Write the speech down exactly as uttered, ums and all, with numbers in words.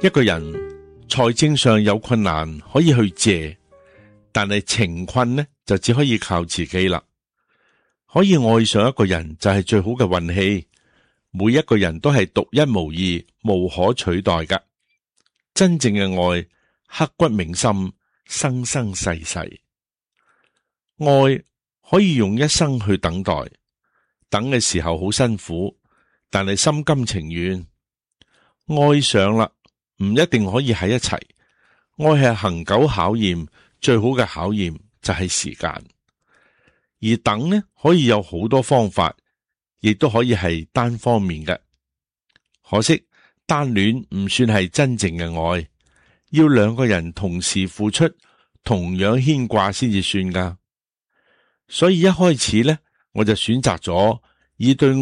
一個人財政上有困難可以去借，但係情困呢就只可以靠自己啦。可以愛上一個人就係最好嘅運氣，每一個人都係獨一無二、無可取代㗎。真正嘅愛刻骨銘心，生生世世。愛可以用一生去等待，等嘅時候好辛苦，但係心甘情願。愛上啦，唔一定可以喺一齊。愛係恆久考驗，最好嘅考驗就係時間。而等呢，可以有好多方法，亦都可以係單方面嘅。可惜單戀唔算係真正嘅愛，要兩個人同時付出，同樣牽掛先至算噶。所以一開始呢，我就選擇咗以對